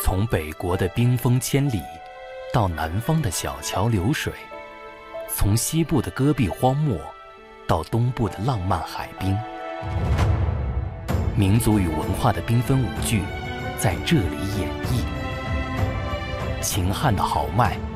从北国的冰封千里，到南方的小桥流水，从西部的戈壁荒漠，到东部的浪漫海滨，民族与文化的缤纷舞剧在这里演绎。秦汉的豪迈